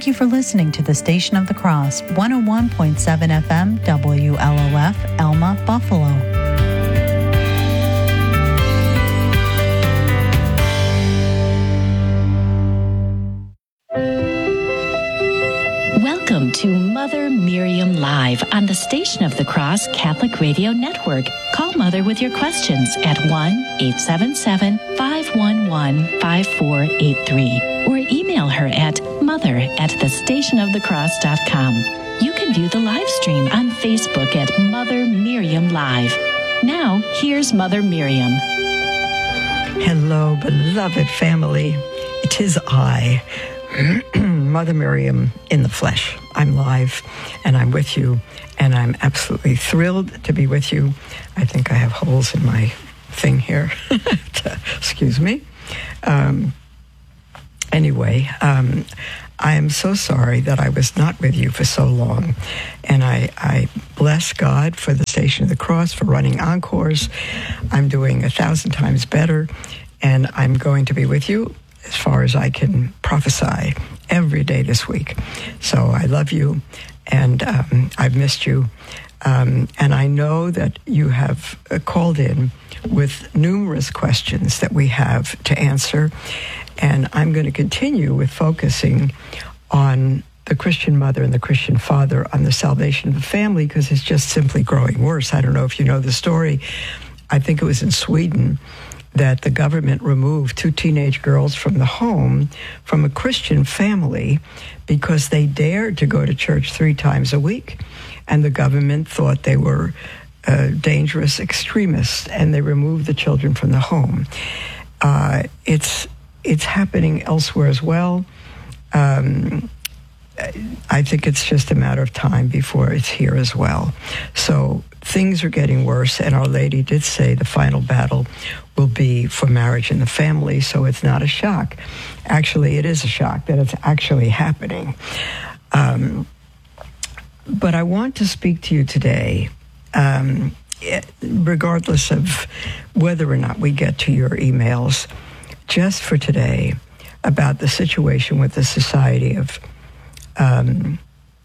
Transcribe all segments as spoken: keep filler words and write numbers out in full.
Thank you for listening to the Station of the Cross, one oh one point seven F M, W L O F, Elma, Buffalo. Welcome to Mother Miriam Live on the Station of the Cross Catholic Radio Network. Call Mother with your questions at one eight seven seven, five one one, five four eight three or email her at mother at the station of the cross dot com. You can view the live stream on Facebook at Mother Miriam Live. Now, here's Mother Miriam. Hello, beloved family. It is I, Mother Miriam in the flesh. I'm live, and I'm with you, and I'm absolutely thrilled to be with you. I think I have holes in my thing here. Excuse me. Um, anyway, um, I am so sorry that I was not with you for so long, and I, I bless God for the Station of the Cross, for running encores. I'm doing a thousand times better, and I'm going to be with you as far as I can prophesy every day this week. So I love you, and um, I've missed you. Um, and I know that you have uh, called in with numerous questions that we have to answer. And I'm going to continue with focusing on the Christian mother and the Christian father, on the salvation of the family, because it's just simply growing worse. I don't know if you know the story. I think it was in Sweden that the government removed two teenage girls from the home from a Christian family because they dared to go to church three times a week. And the government thought they were uh, dangerous extremists, and they removed the children from the home. Uh, it's it's happening elsewhere as well. Um, I think it's just a matter of time before it's here as well. So things are getting worse, and Our Lady did say the final battle will be for marriage and the family, so it's not a shock. Actually, it is a shock that it's actually happening. Um, but I want to speak to you today, um, regardless of whether or not we get to your emails, just for today, about the situation with the Society of Um,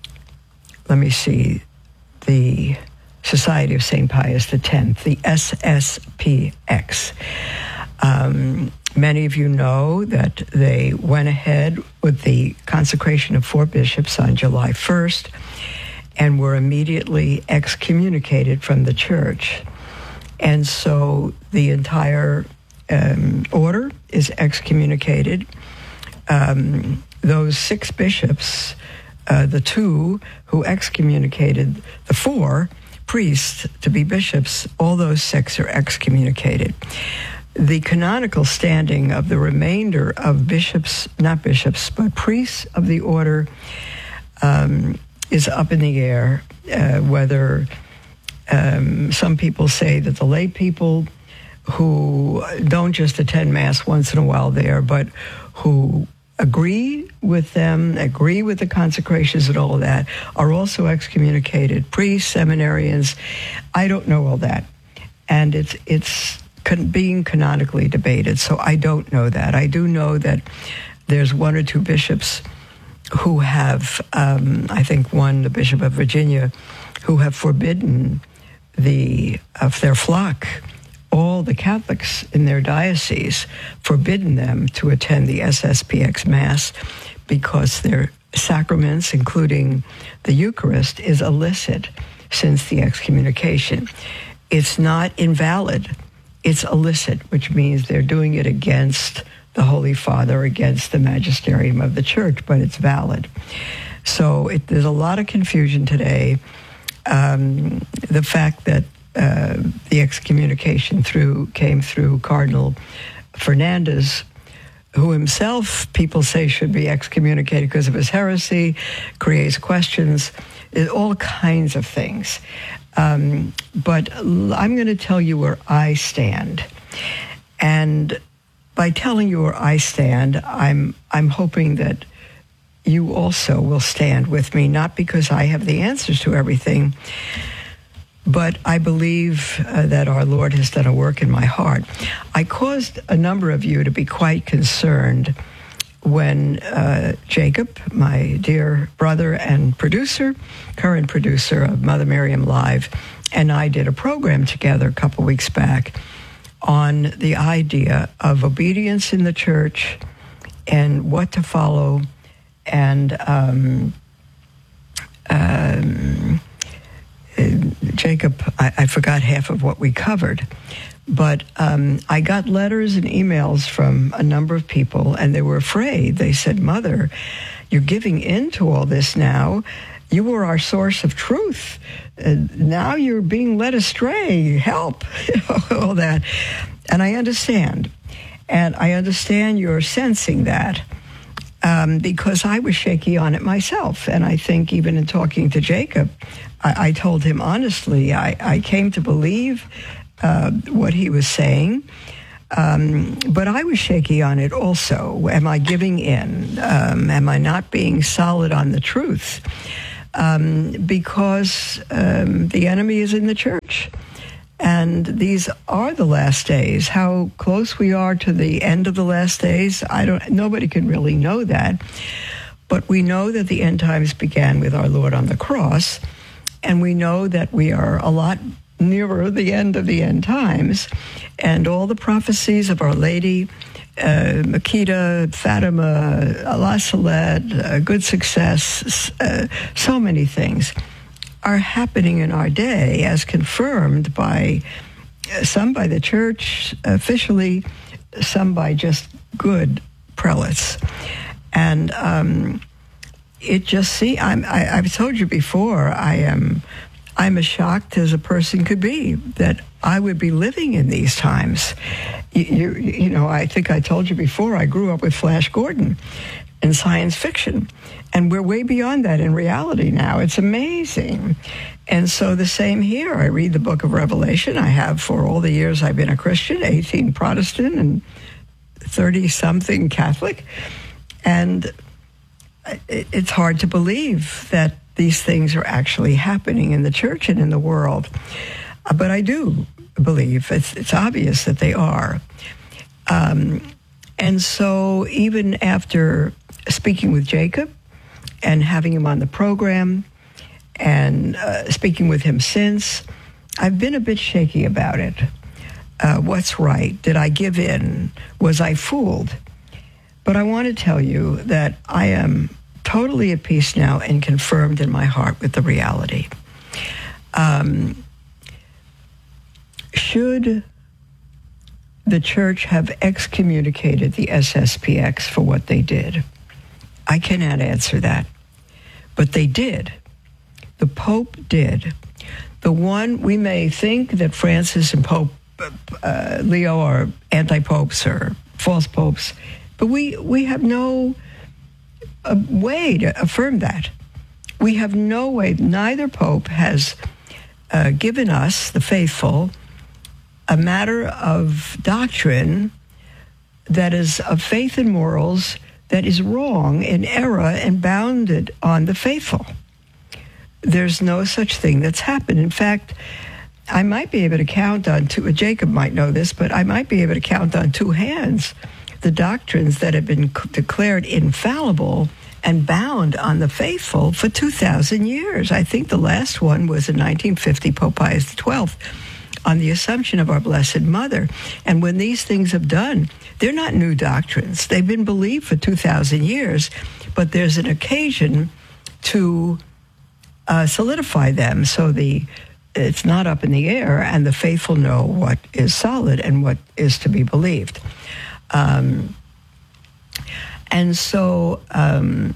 let me see, the Society of Saint Pius X, the S S P X. Um, many of you know that they went ahead with the consecration of four bishops on July first and were immediately excommunicated from the church. And so the entire um, order is excommunicated. Um, those six bishops, uh, the two who excommunicated the four priests to be bishops, all those six are excommunicated. The canonical standing of the remainder of bishops, not bishops, but priests of the order um, is up in the air, uh, whether um, some people say that the lay people who don't just attend Mass once in a while there, but who agree with them, agree with the consecrations and all of that, are also excommunicated. Priests, seminarians, I don't know all that. And it's it's con- being canonically debated, so I don't know that. I do know that there's one or two bishops who have, um, I think one, the Bishop of Virginia, who have forbidden the of their flock, all the Catholics in their diocese, forbidden them to attend the S S P X Mass because their sacraments, including the Eucharist, is illicit since the excommunication. It's not invalid. It's illicit, which means they're doing it against the Holy Father, against the magisterium of the Church, but it's valid. So it, there's a lot of confusion today. Um, the fact that Uh, the excommunication through came through Cardinal Fernandez, who himself, people say, should be excommunicated because of his heresy, creates questions, all kinds of things. Um, but I'm going to tell you where I stand. And by telling you where I stand, I'm I'm hoping that you also will stand with me, not because I have the answers to everything, but I believe uh, that our Lord has done a work in my heart. I caused a number of you to be quite concerned when uh, Jacob, my dear brother and producer, current producer of Mother Miriam Live, and I did a program together a couple weeks back on the idea of obedience in the church and what to follow. And um, um, Jacob, I, I forgot half of what we covered. But um, I got letters and emails from a number of people, and they were afraid. They said, Mother, you're giving in to all this now. You were our source of truth. Uh, now you're being led astray. Help. All that. And I understand. And I understand you're sensing that um, because I was shaky on it myself. And I think even in talking to Jacob, I, I told him honestly, I, I came to believe Uh, what he was saying, um, but I was shaky on it also. Am I giving in? Um, am I not being solid on the truth? Um, because um, the enemy is in the church, and these are the last days. How close we are to the end of the last days, I don't. Nobody can really know that, but we know that the end times began with our Lord on the cross, and we know that we are a lot nearer the end of the end times, and all the prophecies of Our Lady, uh, Makeda, Fatima, Allah Saled, uh, Good Success, uh, so many things are happening in our day as confirmed by uh, some by the church officially, some by just good prelates. And um, it just, see, I'm, I, I've told you before, I am... I'm as shocked as a person could be that I would be living in these times. You, you, you know, I think I told you before, I grew up with Flash Gordon and science fiction, and we're way beyond that in reality now. It's amazing. And so the same here. I read the book of Revelation. I have for all the years I've been a Christian, eighteen Protestant and thirty-something Catholic. And it, it's hard to believe that these things are actually happening in the church and in the world. Uh, but I do believe it's, it's obvious that they are. Um, and so even after speaking with Jacob and having him on the program and uh, speaking with him since, I've been a bit shaky about it. Uh, what's right? Did I give in? Was I fooled? But I want to tell you that I am totally at peace now and confirmed in my heart with the reality. Um, should the church have excommunicated the S S P X for what they did? I cannot answer that. But they did. The Pope did. The one, we may think that Francis and Pope uh, Leo are anti-popes or false popes, but we, we have no a way to affirm that. We have no way. Neither pope has uh, given us, the faithful, a matter of doctrine that is of faith and morals that is wrong, in error, and bounded on the faithful. There's no such thing that's happened. In fact, I might be able to count on two, Jacob might know this, but I might be able to count on two hands the doctrines that have been declared infallible and bound on the faithful for two thousand years. I think the last one was in nineteen fifty, Pope Pius the twelfth, on the Assumption of our Blessed Mother. And when these things have done, they're not new doctrines. They've been believed for two thousand years, but there's an occasion to uh, solidify them so the it's not up in the air, and the faithful know what is solid and what is to be believed. Um, and so um,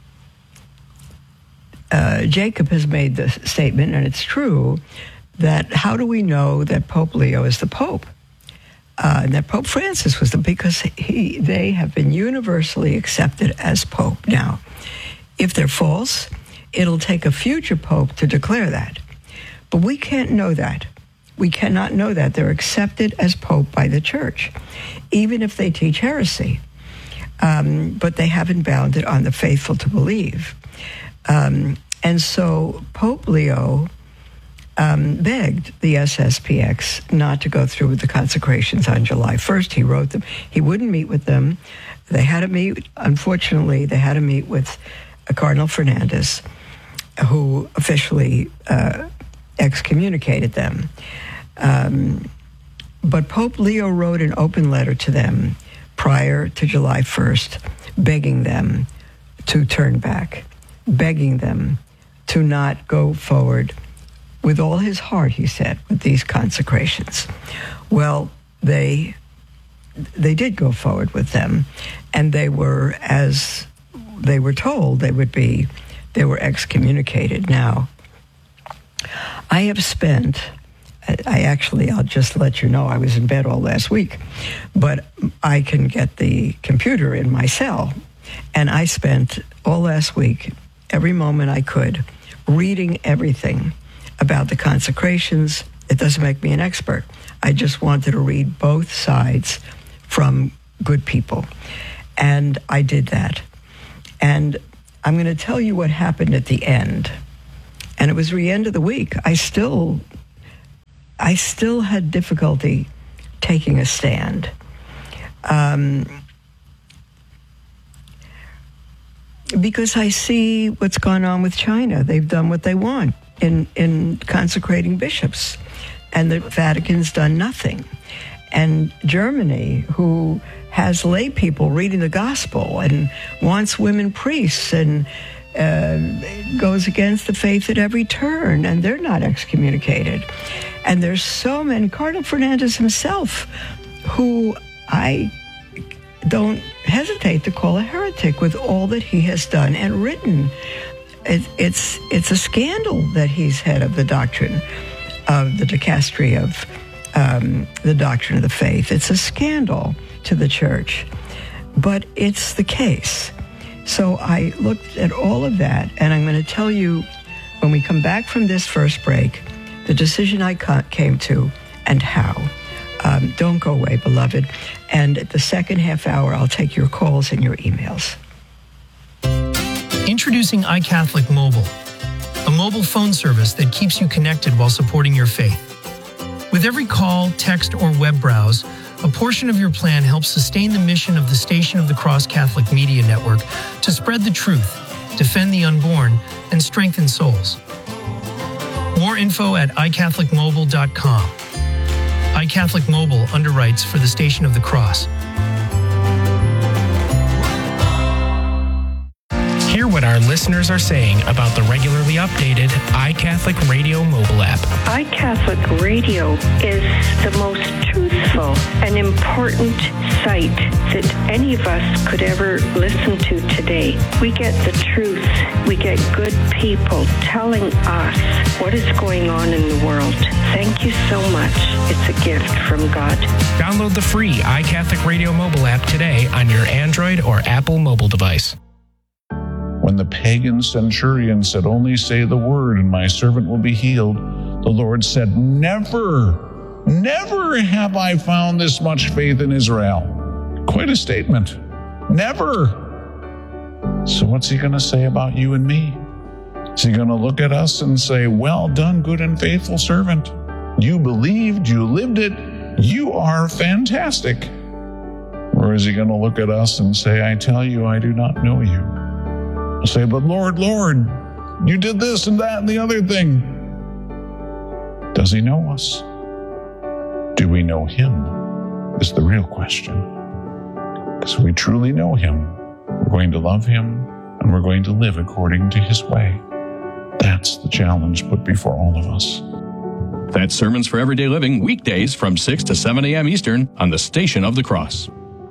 uh, Jacob has made the statement, and it's true, that how do we know that Pope Leo is the Pope? Uh, and that Pope Francis was the, because he, they have been universally accepted as Pope. Now, if they're false, it'll take a future Pope to declare that. But we can't know that. We cannot know that. They're accepted as Pope by the Church, even if they teach heresy. Um, but they haven't bound it on the faithful to believe. Um, and so Pope Leo um, begged the S S P X not to go through with the consecrations on July first. He wrote them. He wouldn't meet with them. They had to meet, unfortunately, they had to meet with uh, Cardinal Fernandez, who officially uh, excommunicated them. Um, but Pope Leo wrote an open letter to them prior to July first, begging them to turn back, begging them to not go forward with all his heart, he said, with these consecrations. Well, they they did go forward with them, and they were, as they were told, they would be, they were excommunicated. Now, I have spent, I actually, I'll just let you know, I was in bed all last week, but I can get the computer in my cell, and I spent all last week, every moment I could, reading everything about the consecrations. It doesn't make me an expert. I just wanted to read both sides from good people. And I did that. And I'm going to tell you what happened at the end. And it was the end of the week. I still, I still had difficulty taking a stand. Um, because I see what's gone on with China. They've done what they want in, in consecrating bishops, and the Vatican's done nothing. And Germany, who has lay people reading the gospel and wants women priests and uh, goes against the faith at every turn, and they're not excommunicated. And there's so many, Cardinal Fernandez himself, who I don't hesitate to call a heretic with all that he has done and written. It, it's it's a scandal that he's head of the doctrine of the dicastery of um, the doctrine of the faith. It's a scandal to the church, but it's the case. So I looked at all of that, and I'm going to tell you, when we come back from this first break, the decision I came to and how. Um, don't go away, beloved. And at the second half hour, I'll take your calls and your emails. Introducing iCatholic Mobile, a mobile phone service that keeps you connected while supporting your faith. With every call, text, or web browse, a portion of your plan helps sustain the mission of the Station of the Cross Catholic Media Network to spread the truth, defend the unborn, and strengthen souls. More info at i catholic mobile dot com. iCatholic Mobile underwrites for the Station of the Cross. Hear what our listeners are saying about the regularly updated iCatholic Radio mobile app. iCatholic Radio is the most truthful and important site that any of us could ever listen to today. We get the truth. We get good people telling us what is going on in the world. Thank you so much. It's a gift from God. Download the free iCatholic Radio mobile app today on your Android or Apple mobile device. When the pagan centurion said, "Only say the word and my servant will be healed," the Lord said, "Never, never have I found this much faith in Israel." Quite a statement. Never. So what's he going to say about you and me? Is he going to look at us and say, "Well done, good and faithful servant. You believed, you lived it, you are fantastic"? Or is he going to look at us and say, "I tell you, I do not know you"? We'll say, "But Lord, Lord, you did this and that and the other thing." Does he know us? Do we know him? Is the real question. Because if we truly know him, we're going to love him and we're going to live according to his way. That's the challenge put before all of us. That's Sermons for Everyday Living, weekdays from six to seven a.m. Eastern on the Station of the Cross.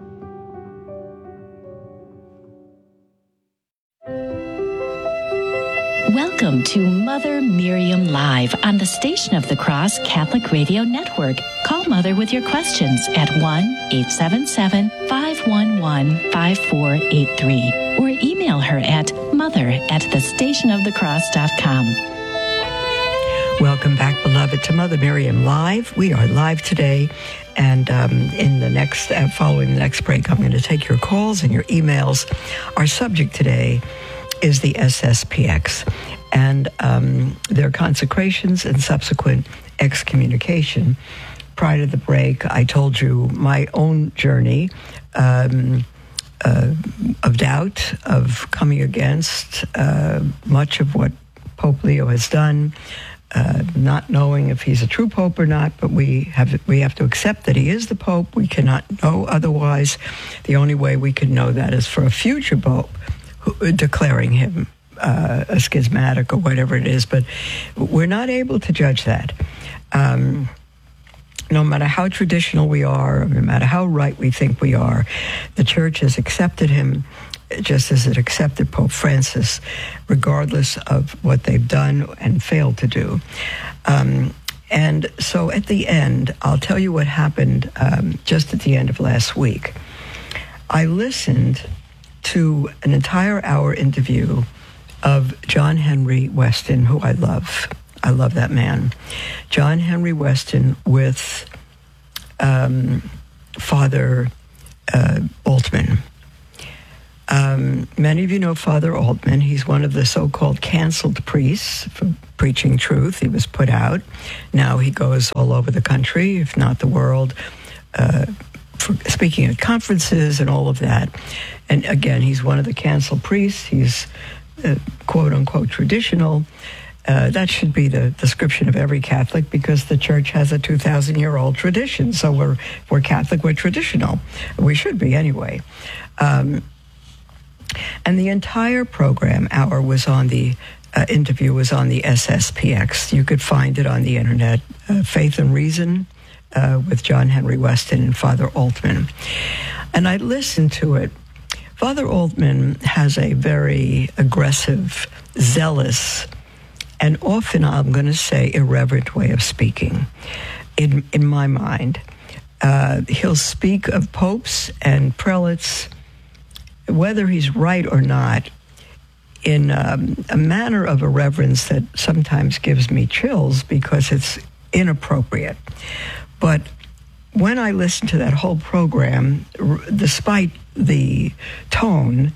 Welcome to Mother Miriam Live on the Station of the Cross Catholic Radio Network. Call Mother with your questions at one eight seven seven, five one one, five four eight three or email her at mother at the station of the cross dot com. Welcome back, beloved, to Mother Miriam Live. We are live today, and um, in the next, uh, following the next break, I'm going to take your calls and your emails. Our subject today is the S S P X. and um, their consecrations and subsequent excommunication. Prior to the break, I told you my own journey um, uh, of doubt, of coming against uh, much of what Pope Leo has done, uh, not knowing if he's a true pope or not, but we have we have to accept that he is the pope. We cannot know otherwise. The only way we can know that is for a future pope who, declaring him uh, a schismatic or whatever it is, but we're not able to judge that. Um, no matter how traditional we are, no matter how right we think we are, the Church has accepted him just as it accepted Pope Francis, regardless of what they've done and failed to do. Um, and so at the end, I'll tell you what happened um, just at the end of last week. I listened to an entire hour interview of John Henry Weston, who I love. I love that man. John Henry Weston with um, Father uh, Altman. Um, many of you know Father Altman. He's one of the so-called canceled priests for preaching truth. He was put out. Now he goes all over the country, if not the world, uh, for speaking at conferences and all of that. And again, he's one of the canceled priests. He's uh, quote-unquote traditional. Uh, that should be the description of every Catholic, because the Church has a two thousand year old tradition. So we're we're Catholic, we're traditional. We should be anyway. Um, and the entire program hour was on the uh, interview was on the S S P X. You could find it on the internet. Uh, Faith and Reason uh, with John Henry Weston and Father Altman. And I listened to it. Father Altman has a very aggressive, zealous, and often, I'm going to say, irreverent way of speaking, in in my mind. Uh, he'll speak of popes and prelates, whether he's right or not, in um, a manner of irreverence that sometimes gives me chills because it's inappropriate. But when I listened to that whole program, r- despite the tone,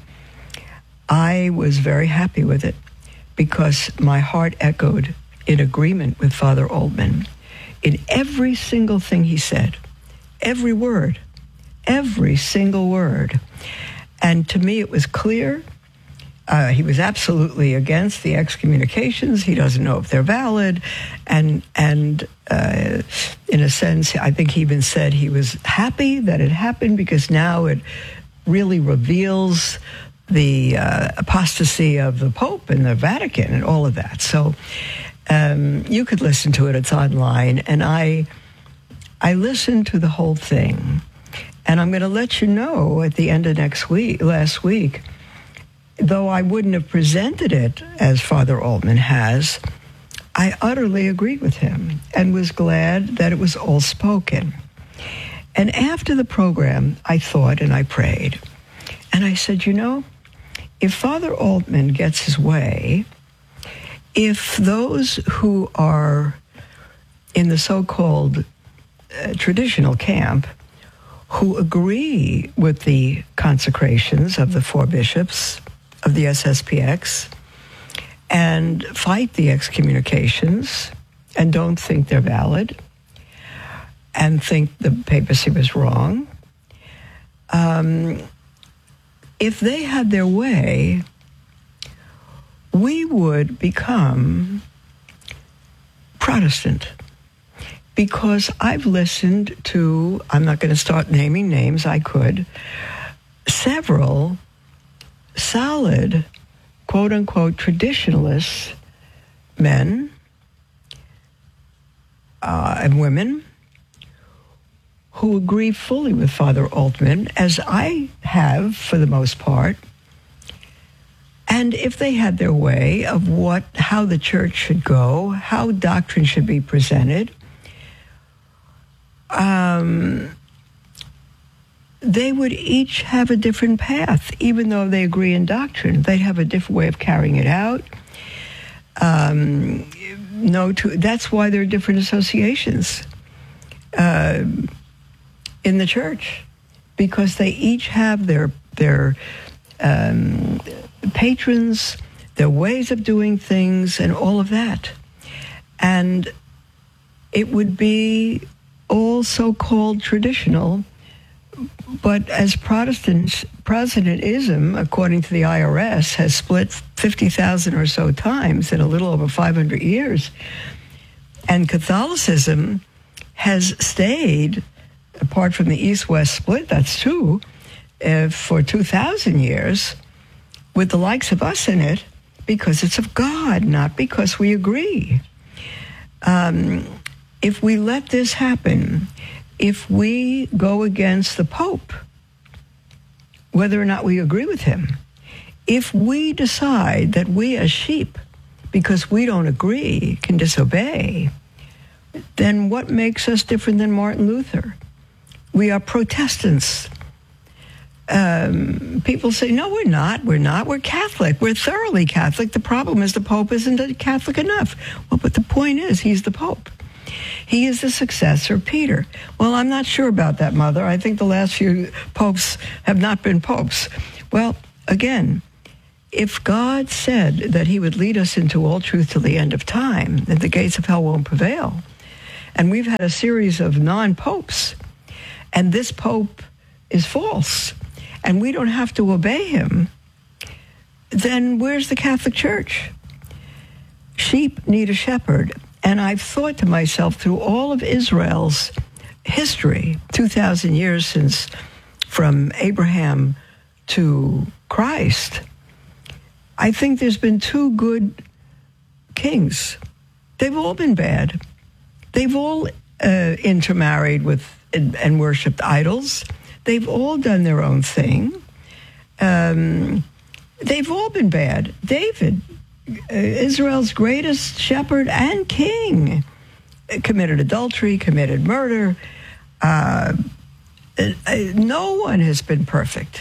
I was very happy with it, because my heart echoed in agreement with Father Altman in every single thing he said, every word, every single word. And to me, it was clear. Uh, he was absolutely against the excommunications. He doesn't know if they're valid. And, and uh, in a sense, I think he even said he was happy that it happened, because now it really reveals the uh, apostasy of the Pope and the Vatican and all of that. So um, you could listen to it. It's online. And I I listened to the whole thing. And I'm going to let you know at the end of next week, last week, though I wouldn't have presented it as Father Altman has, I utterly agreed with him and was glad that it was all spoken. And after the program, I thought and I prayed. And I said, you know, if Father Altman gets his way, if those who are in the so-called uh, traditional camp, who agree with the consecrations of the four bishops of the S S P X and fight the excommunications and don't think they're valid and think the papacy was wrong, um, if they had their way, we would become Protestant. Because I've listened to, I'm not going to start naming names, I could, several solid, quote-unquote, traditionalist men uh, and women who agree fully with Father Altman, as I have for the most part. And if they had their way of what, how the church should go, how doctrine should be presented, um, they would each have a different path, even though they agree in doctrine. They'd have a different way of carrying it out. Um, no, to, that's why there are different associations uh, in the church, because they each have their their um, patrons, their ways of doing things, and all of that. And it would be all so-called traditional, but as Protestants, Protestantism, according to the I R S, has split fifty thousand or so times in a little over five hundred years, and Catholicism has stayed, apart from the East-West split, that's true, uh, for two thousand years, with the likes of us in it, because it's of God, not because we agree. Um, if we let this happen, if we go against the Pope, whether or not we agree with him, if we decide that we as sheep, because we don't agree, can disobey, then what makes us different than Martin Luther? We are Protestants. Um, people say, no, we're not. We're not. We're Catholic. We're thoroughly Catholic. The problem is the Pope isn't Catholic enough. Well, but the point is, he's the Pope. He is the successor of Peter. Well, I'm not sure about that, Mother. I think the last few popes have not been popes. Well, again, if God said that he would lead us into all truth till the end of time, that the gates of hell won't prevail, and we've had a series of non-popes, and this Pope is false, and we don't have to obey him, then where's the Catholic Church? Sheep need a shepherd. And I've thought to myself, through all of Israel's history, two thousand years since, from Abraham to Christ, I think there's been two good kings. They've all been bad. They've all uh, intermarried with and, and worshipped idols. They've all done their own thing. Um, they've all been bad. David, uh, Israel's greatest shepherd and king, committed adultery, committed murder. Uh, uh, no one has been perfect.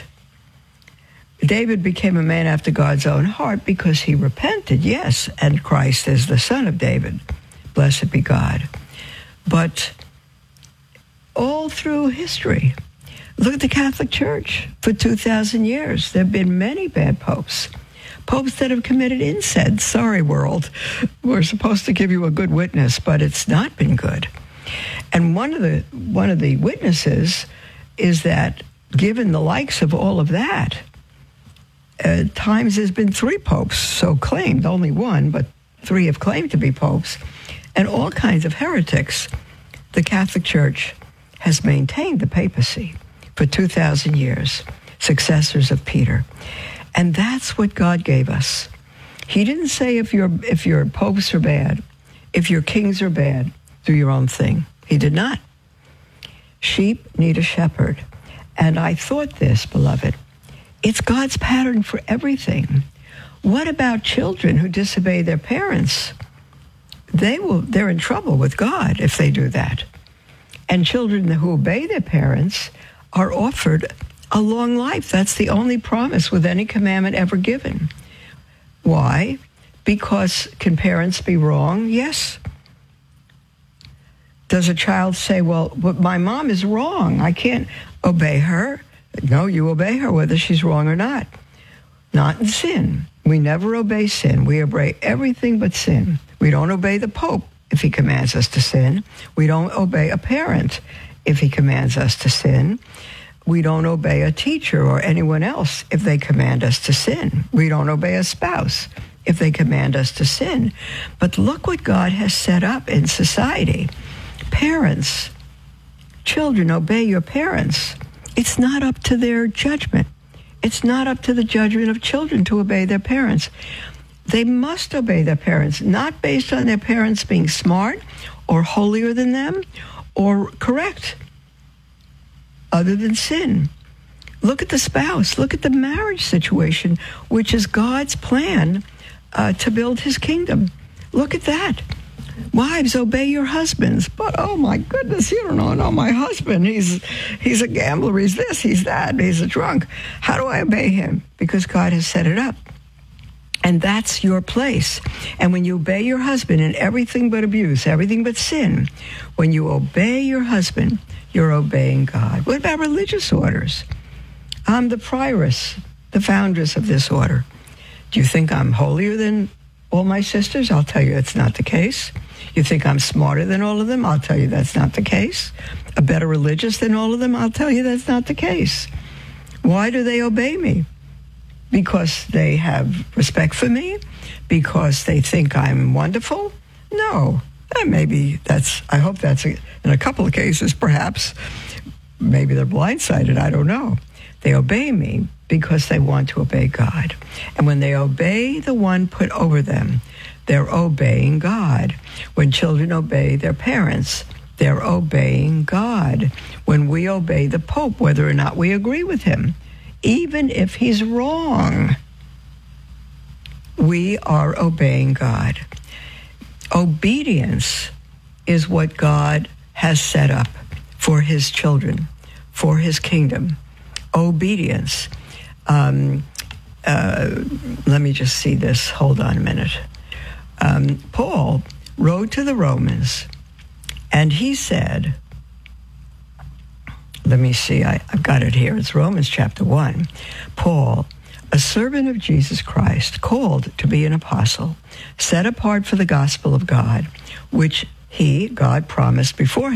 David became a man after God's own heart because he repented, yes, and Christ is the son of David. Blessed be God. But all through history, look at the Catholic Church. For two thousand years, there have been many bad popes. Popes that have committed incest. Sorry, world. We're supposed to give you a good witness, but it's not been good. And one of the one of the witnesses is that, given the likes of all of that, uh, times there's been three popes, so claimed, only one, but three have claimed to be popes, and all kinds of heretics. The Catholic Church has maintained the papacy for two thousand years, successors of Peter. And that's what God gave us. He didn't say if your if your popes are bad, if your kings are bad, do your own thing. He did not. Sheep need a shepherd. And I thought this, beloved, it's God's pattern for everything. What about children who disobey their parents? They will, they're in trouble with God if they do that. And children who obey their parents are offered a long life. That's the only promise with any commandment ever given. Why? Because can parents be wrong? Yes. Does a child say, well, but my mom is wrong, I can't obey her? No, you obey her whether she's wrong or not. Not in sin. We never obey sin. We obey everything but sin. We don't obey the Pope if he commands us to sin. We don't obey a parent if he commands us to sin. We don't obey a teacher or anyone else if they command us to sin. We don't obey a spouse if they command us to sin. But look what God has set up in society. Parents, children, obey your parents. It's not up to their judgment. It's not up to the judgment of children to obey their parents. They must obey their parents, not based on their parents being smart or holier than them or correct, other than sin. Look at the spouse. Look at the marriage situation, which is God's plan uh, to build his kingdom. Look at that. Wives, obey your husbands. But, oh, my goodness, you don't know, know my husband. He's he's a gambler. He's this, he's that. He's a drunk. How do I obey him? Because God has set it up. And that's your place. And when you obey your husband in everything but abuse, everything but sin, when you obey your husband, you're obeying God. What about religious orders? I'm the prioress, the foundress of this order. Do you think I'm holier than all my sisters? I'll tell you that's not the case. You think I'm smarter than all of them? I'll tell you that's not the case. A better religious than all of them? I'll tell you that's not the case. Why do they obey me? Because they have respect for me? Because they think I'm wonderful? No. And maybe that's, I hope that's, a, in a couple of cases, perhaps, maybe they're blindsided, I don't know. They obey me because they want to obey God. And when they obey the one put over them, they're obeying God. When children obey their parents, they're obeying God. When we obey the Pope, whether or not we agree with him, even if he's wrong, we are obeying God. Obedience is what God has set up for his children, for his kingdom. Obedience. Um, uh, let me just see this. Hold on a minute. Um, Paul wrote to the Romans, and he said, let me see, I, I've got it here. It's Romans chapter one. Paul, a servant of Jesus Christ, called to be an apostle, set apart for the gospel of God, which he, God, promised beforehand